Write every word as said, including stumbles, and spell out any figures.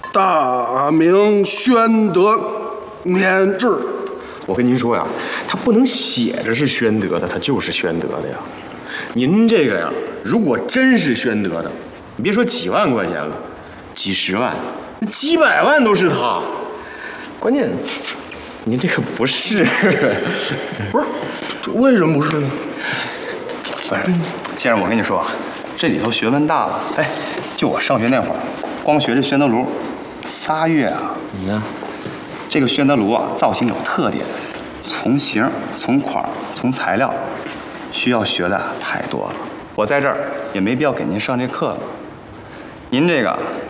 大明宣德免制。 我跟您说呀，它不能写着是宣德的，它就是宣德的呀。您这个呀，如果真是宣德的，你别说几万块钱了，几十万、几百万都是他。关键，您这个不是， 不是，这为什么不是呢？ 不是，先生，我跟你说啊，这里头学问大了。哎，就我上学那会儿，光学这宣德炉，仨月啊。 你看， 这个宣德炉啊，造型有特点，从形、从款、从材料，需要学的太多了。我在这儿也没必要给您上这课了。您这个